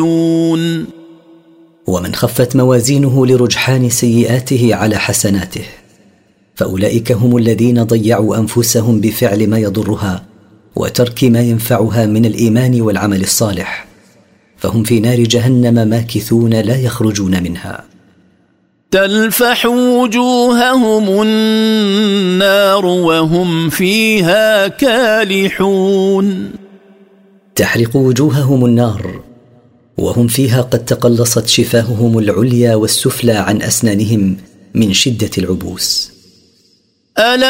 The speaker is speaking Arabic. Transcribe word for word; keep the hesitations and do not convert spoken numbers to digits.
ومن خفت موازينه لرجحان سيئاته على حسناته فأولئك هم الذين ضيعوا أنفسهم بفعل ما يضرها وترك ما ينفعها من الإيمان والعمل الصالح، فهم في نار جهنم ماكثون لا يخرجون منها. تلفح وجوههم النار وهم فيها كالحون. تحرق وجوههم النار وهم فيها قد تقلصت شفاههم العليا والسفلى عن أسنانهم من شدة العبوس. ألا